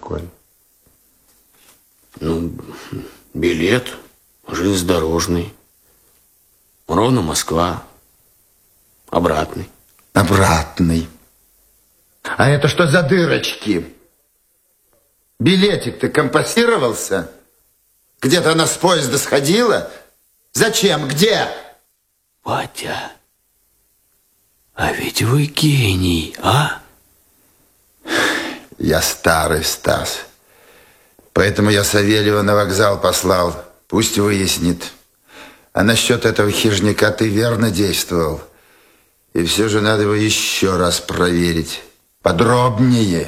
какой? Ну, билет железнодорожный. Ровно Москва. Обратный. Обратный. А это что за дырочки? Билетик-то компостировался? Где-то она с поезда сходила? Зачем? Где? Ватя, а ведь вы гений, а? Я старый, Стас. Поэтому я Савельева на вокзал послал. Пусть выяснит. А насчет этого хижника ты верно действовал. И все же надо его еще раз проверить. Подробнее.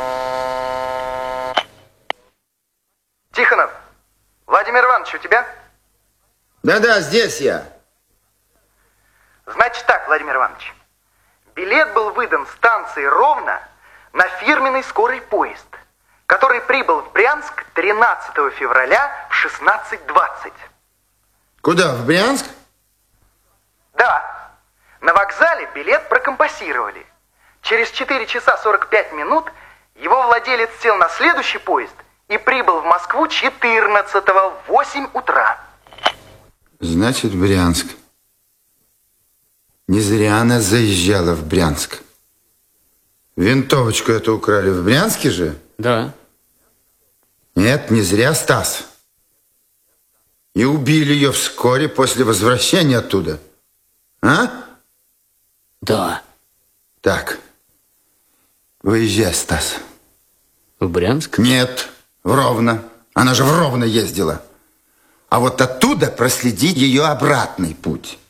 Тихонов, Владимир Иванович, у тебя? Да-да, здесь я. Значит так, Владимир Иванович. Билет был выдан станции Ровно на фирменный скорый поезд, который прибыл в Брянск 13 февраля в 16:20. Куда, в Брянск? Да. На вокзале билет прокомпассировали. Через 4 часа 45 минут его владелец сел на следующий поезд и прибыл в Москву 14-го в 8 утра. Значит, Брянск. Не зря она заезжала в Брянск. Винтовочку эту украли в Брянске же? Да. Нет, не зря, Стас. И убили ее вскоре после возвращения оттуда. А? Да. Так. Выезжай, Стас. В Брянск? Нет, в Ровно. Она же в Ровно ездила. А вот оттуда проследи ее обратный путь.